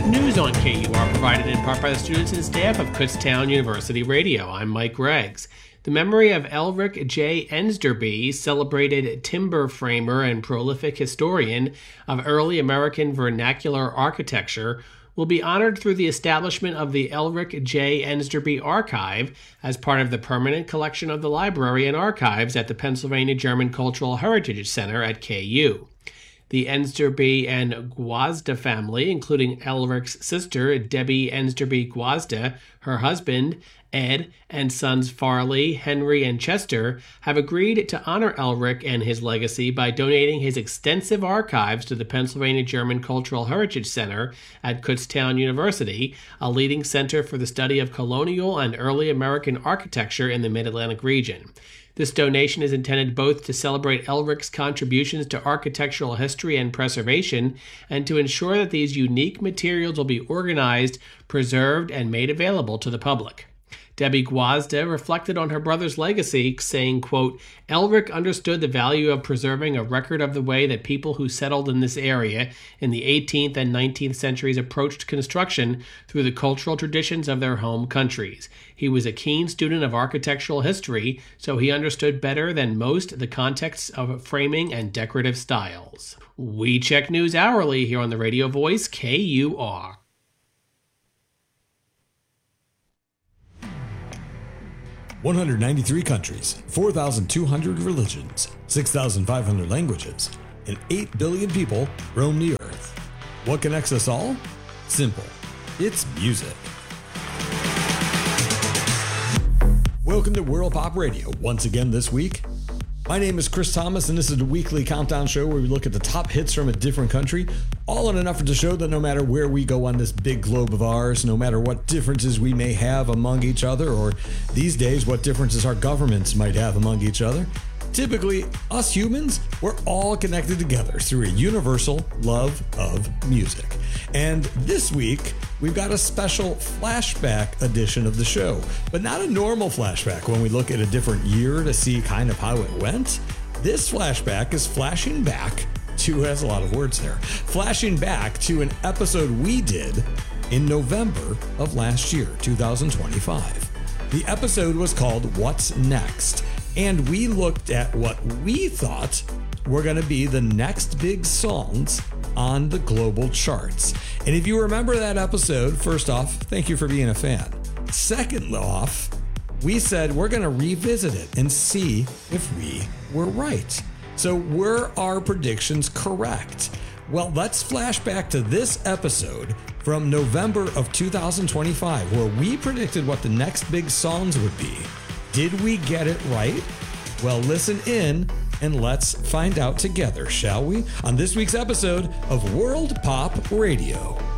News on KUR provided in part by the students and staff of Kutztown University Radio. I'm Mike Reggs. The memory of Elric J. Enderby, celebrated timber framer and prolific historian of early American vernacular architecture, will be honored through the establishment of the Elric J. Enderby Archive as part of the permanent collection of the Library and Archives at the Pennsylvania German Cultural Heritage Center at KU. The Enderby and Guazda family, including Elric's sister, Debbie Enderby Guazda, her husband, Ed, and sons Farley, Henry, and Chester, have agreed to honor Elric and his legacy by donating his extensive archives to the Pennsylvania German Cultural Heritage Center at Kutztown University, a leading center for the study of colonial and early American architecture in the Mid-Atlantic region. This donation is intended both to celebrate Elric's contributions to architectural history and preservation, and to ensure that these unique materials will be organized, preserved, and made available to the public. Debbie Guazda reflected on her brother's legacy, saying, quote, Elric understood the value of preserving a record of the way that people who settled in this area in the 18th and 19th centuries approached construction through the cultural traditions of their home countries. He was a keen student of architectural history, so he understood better than most the contexts of framing and decorative styles. We check news hourly here on the radio voice KUR. 193 countries, 4,200 religions, 6,500 languages, and 8 billion people roam the earth. What connects us all? Simple. It's music. Welcome to World Pop Radio. Once again this week, my name is Chris Thomas, and this is the weekly countdown show where we look at the top hits from a different country, all in an effort to show that no matter where we go on this big globe of ours, no matter what differences we may have among each other, or these days what differences our governments might have among each other, typically, us humans, we're all connected together through a universal love of music. And this week, we've got a special flashback edition of the show, but not a normal flashback when we look at a different year to see kind of how it went. This flashback is flashing back to, has a lot of words there, flashing back to an episode we did in November of last year, 2025. The episode was called What's Next? And we looked at what we thought were going to be the next big songs on the global charts. And if you remember that episode, first off, thank you for being a fan. Second off, we said we're going to revisit it and see if we were right. So were our predictions correct? Well, let's flash back to this episode from November of 2025, where we predicted what the next big songs would be. Did we get it right? Well, listen in and let's find out together, shall we? On this week's episode of World Pop Radio.